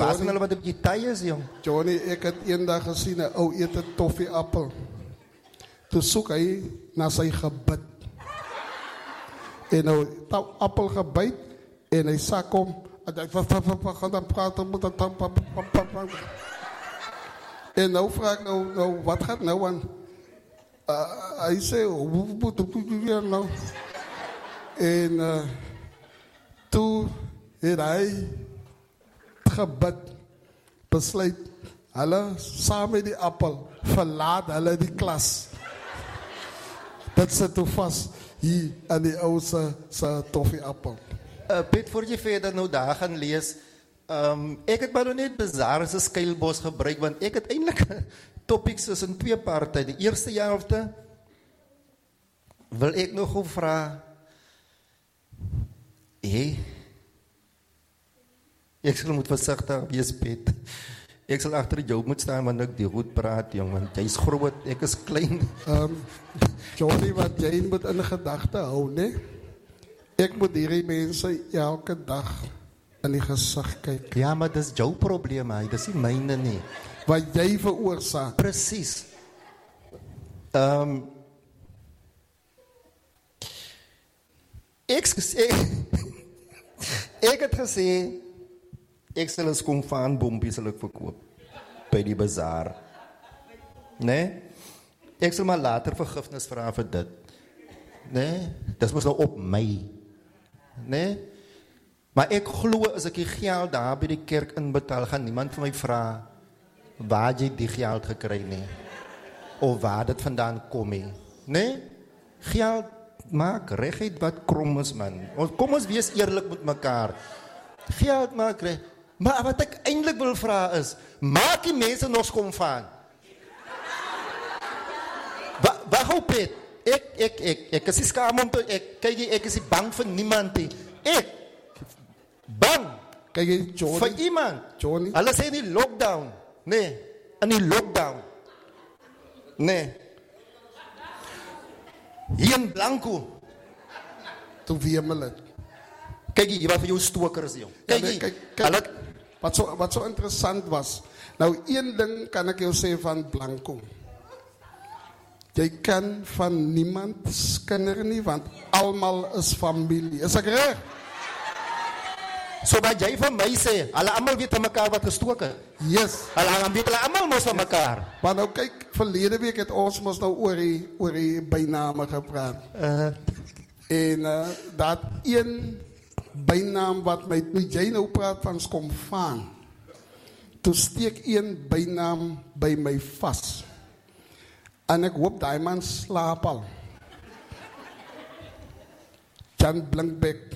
Waar zijn hulle wat op die tye is, jong? Johnny, ek het eendag gesien 'n ou eet 'n toffieappel. Toe soek hy na sy gebit. En nou, die appel gebyt en hy sak hom. En hy gaan dan praten met dat. En nou vraag ek nou, wat gaat nou aan? Hy sê, hoe moet ik weer nou? En toe het hy gebid, besluit, hulle saam met die appel, verlaat hulle die klas. Dat sit toe vast hier aan die ou se toffieappel. Piet, voor je verder nou daar gaan lees, ek het maar nog net bizar as 'n skuilbos gebruik, want ek het eintlik topics is in 2 parte. Die eerste helfte wil ek nog goed vra, ek sal moet versigtig wees, Piet. Ek sal agter jou moet staan wanneer ek die goed praat, jong, want jy's groot, ek is klein. Johnny, wat jy moet in gedagte hou, né? Ek moet hierdie mense elke dag in die gesig kyk. Ja, maar dis jou probleem, hy, dis nie myne nie. Wat jy veroorsaak. Presies. Ek het gesê, ek sal 'n skomfaan bompie sal ek verkoop by die bazaar. Nee? Ek sal maar later vergifnis vra vir dit. Nee? Dis mos nou op my. Nee? Maar ek glo as ek die geld daar by die kerk inbetaal, gaan niemand vir my vra waar jy die geld gekry nie. Of waar dit vandaan kom nie. Nee? Geld maak regheid wat krom is, man. Kom ons wees eerlik met mekaar. Geld maak reg. Maar wat ek eintlik wil vra is, maak die mense nog skomfaan? Wat hoop het? Ek is nie skaam om te, ek is nie bang vir niemand nie. Ek, bang. Kyk jy, Johnny. Vir iemand. Johnny. Hulle sê in die lockdown. Nee, in die lockdown. Nee. Hier in Blanco. Toe wemel het. Kyk jy, wat vir jou stokers, jong. Kyk jy, kyk, wat so interessant was. Nou, een ding kan ek jou sê van Blanco. Jy kan van niemand skinder nie, want almal is familie. Is ek reg? So wat jy van my sê, hulle almal weet van mekaar wat gestook het. Yes. Hulle weet hulle almal mos van mekaar. Maar nou kyk, verlede week het ons mos nou oor die byname gepraat. En dat een bynaam wat met jy nou praat van skomfaan. Toe steek een bynaam by my vas. En ek hoop daai man slaap al. Jan Blinkbeck.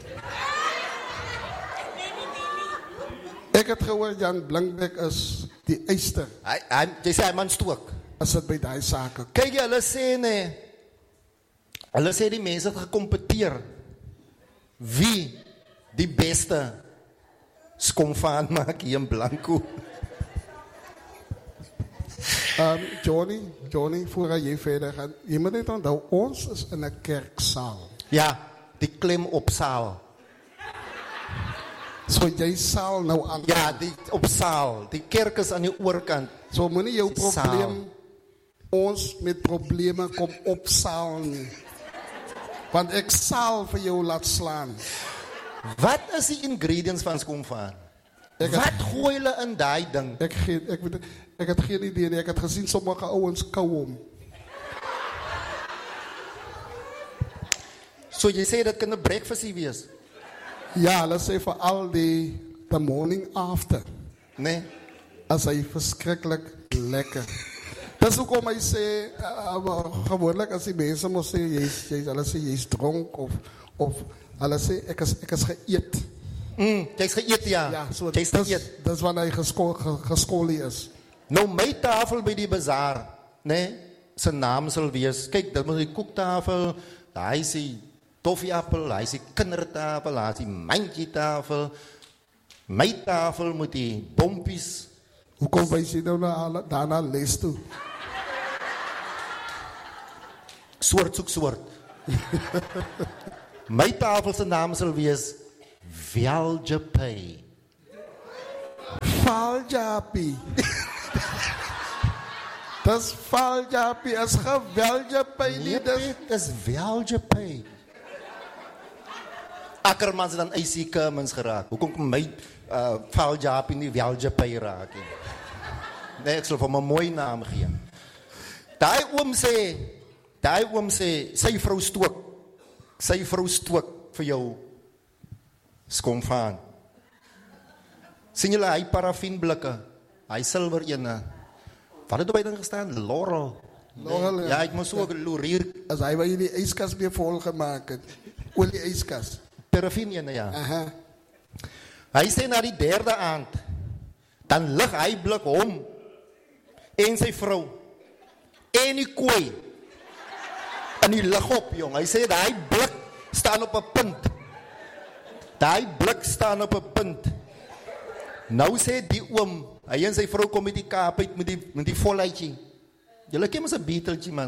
Ek het gehoor Jan Blinkbeck is die eister. Jy sê hy man stook. As dit by daai sake. Kyk jy, hulle sê nee. Hulle sê die mense het gekompeteer. Wie die beste skomfaan maak hier in Blanco? Johnny, voordat jy verder gaan, jy moet net onthou, ons is in 'n kerksaal. Ja, die klem op saal. So jy saal nou aan. Ja, die op saal. Die kerk is aan die oorkant. So moenie jou probleem, ons met probleme kom op saal nie. Want ek saal vir jou laat slaan. Wat is die ingredients van skomfaan? Wat gooi hulle in daai ding? Ek het geen idee nie. Ek het gesien sommige ouens kou hom. So jy sê dit kan 'n breakfastie wees? Ja, hulle sê veral the morning after. Nee. As hy verskriklik lekker. Dis hoekom hy sê, gewoonlik as die mense mos sê, hulle sê jy's dronk of hulle sê ek is geëet. Jy's geëet, ja. Ja, so jy's geëet. Dis wanneer hy geskolie is. Nou my tafel by die bazaar, nee, sy naam sal wees, kyk, dit moet die koektafel, daar is die toffieappel, daar is die kindertafel, daar is die mandjietafel, my tafel moet die bompies. Hoekom wys jy nou daarna les toe? Soort soek soort. My tafel se naam sal wees Veljepay. valjapi. Dis valjapi, as geweljapi nie. Nee, dis weljapi. Akkermans dan AC Cummins geraak. Hoekom kom my valjapi nie weljapi raak nie? Nee, ek sal vir my 'n mooi naam gee. Daai oom sê, sy vrou stook vir jou skomfaan. Sien julle hy parafienblikke, hy silwer ene. Wat het by ding gestaan? Laurel. Laurel, Ja, ek moes so 'n loerier As hy by die yskas weer vol gemaak het. Olie yskas. parafien ene, ja. Aha. Hy sê na die derde aand, dan lig hy blik hom en sy vrou en die koei in die lig op, jong. Hy sê daai blik staan op 'n punt. Daai blik staan op 'n punt. Nou sê die oom, hy en sy vrou kom met die Kaap uit met die voluitjie. Julle ken mos 'n beeteltjie man.